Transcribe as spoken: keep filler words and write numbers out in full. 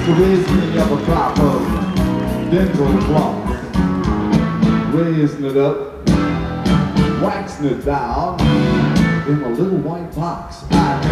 raise me up a crop of dental floss, raising it up, waxing it down in a little white box. I